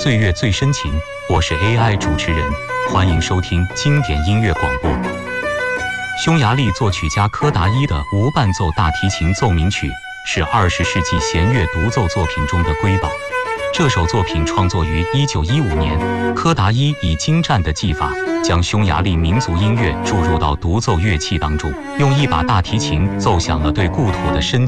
岁月最深情，我是 AI 主持人，欢迎收听经典音乐广播。匈牙利作曲家柯达伊的无伴奏大提琴奏鸣曲是20世纪弦乐独奏作品中的瑰宝。这首作品创作于1915年，柯达伊以精湛的技法将匈牙利民族音乐注入到独奏乐器当中，用一把大提琴奏响了对故土的深